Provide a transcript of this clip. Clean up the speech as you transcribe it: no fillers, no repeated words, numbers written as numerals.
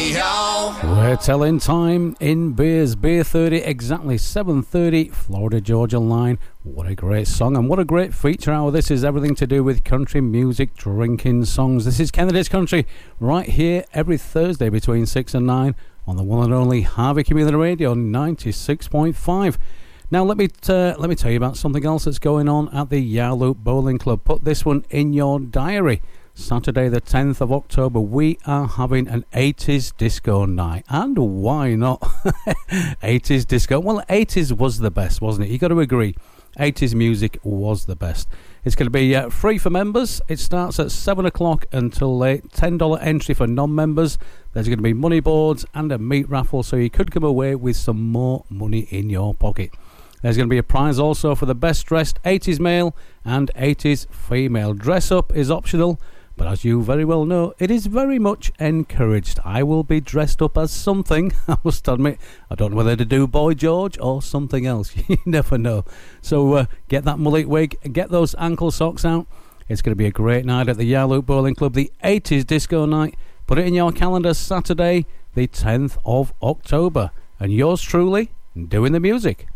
We're telling time in beers. Beer 30, exactly 7:30, Florida Georgia Line. What a great song and what a great feature hour. This is everything to do with country music, drinking songs. This is Kennedy's Country, right here every Thursday between 6 and 9 on the one and only Harvey Community Radio 96.5. Now let me tell you about something else that's going on at the Yarloop Bowling Club. Put this one in your diary. Saturday the 10th of October, we are having an 80s disco night. And why not? 80s disco. Well, 80s was the best, wasn't it? You got to agree. 80s music was the best. It's going to be free for members. It starts at 7 o'clock until late. $10 entry for non-members. There's going to be money boards and a meat raffle, so you could come away with some more money in your pocket. There's going to be a prize also for the best dressed 80s male and 80s female. Dress up is optional, but as you very well know, it is very much encouraged. I will be dressed up as something, I must admit. I don't know whether to do Boy George or something else. You never know. So get that mullet wig, get those ankle socks out. It's going to be a great night at the Yarloop Bowling Club, the 80s disco night. Put it in your calendar, Saturday, the 10th of October. And yours truly, doing the music.